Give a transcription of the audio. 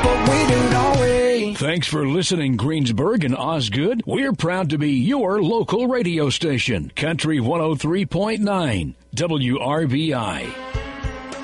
what we do, don't we? Thanks for listening, Greensburg and Osgood. We're proud to be your local radio station, Country 103.9 WRBI.